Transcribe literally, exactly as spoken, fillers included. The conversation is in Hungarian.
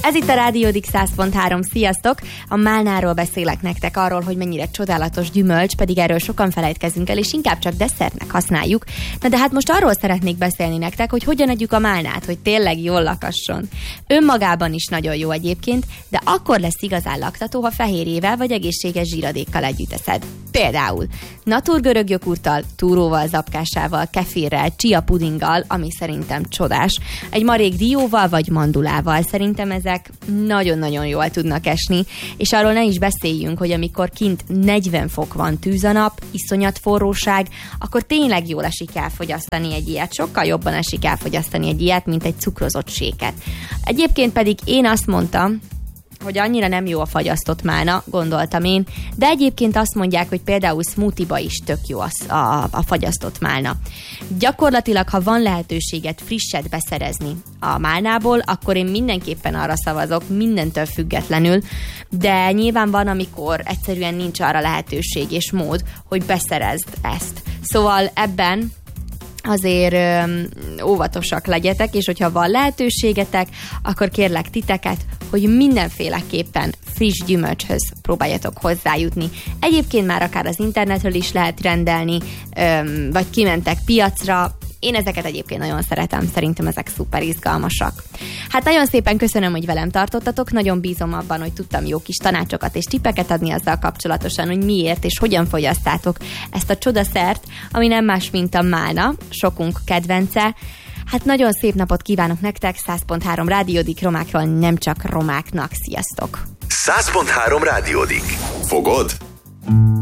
Ez itt a Rádiódik száz pont három, sziasztok! A málnáról beszélek nektek, arról, hogy mennyire csodálatos gyümölcs, pedig erről sokan felejtkezünk el, és inkább csak desszertnek használjuk. Na de hát most arról szeretnék beszélni nektek, hogy hogyan adjuk a málnát, hogy tényleg jól lakasson. Önmagában is nagyon jó egyébként, de akkor lesz igazán laktató, ha fehérjével vagy egészséges zsíradékkal együtt eszed. Például naturgörög jogurttal, túróval, zapkásával, kefirrel, chia pudinggal, ami szerintem csodás, egy marék dióval vagy mandulával. Szerintem ezek nagyon-nagyon jól tudnak esni, és arról ne is beszéljünk, hogy amikor kint negyven fok van, tűz a nap, iszonyat forróság, akkor tényleg jól esik elfogyasztani egy ilyet. Sokkal jobban esik elfogyasztani egy ilyet, mint egy cukrozott séket. Egyébként pedig én azt mondtam, hogy annyira nem jó a fagyasztott málna, gondoltam én, de egyébként azt mondják, hogy például smoothie-ba is tök jó a, a, a fagyasztott málna. Gyakorlatilag, ha van lehetőséget frisset beszerezni a málnából, akkor én mindenképpen arra szavazok, mindentől függetlenül, de nyilván van, amikor egyszerűen nincs arra lehetőség és mód, hogy beszerezd ezt. Szóval ebben azért ö, óvatosak legyetek, és hogyha van lehetőségetek, akkor kérlek titeket, hogy mindenféleképpen friss gyümölcshöz próbáljatok hozzájutni. Egyébként már akár az internetről is lehet rendelni, ö, vagy kimentek piacra. Én ezeket egyébként nagyon szeretem, szerintem ezek szuper izgalmasak. Hát nagyon szépen köszönöm, hogy velem tartottatok, nagyon bízom abban, hogy tudtam jó kis tanácsokat és tippeket adni azzal kapcsolatosan, hogy miért és hogyan fogyasztátok ezt a csodaszert, ami nem más, mint a málna, sokunk kedvence. Hát nagyon szép napot kívánok nektek, száz pont három Rádiódik romákról, nem csak romáknak. Sziasztok! száz pont három Rádiódik. Fogod?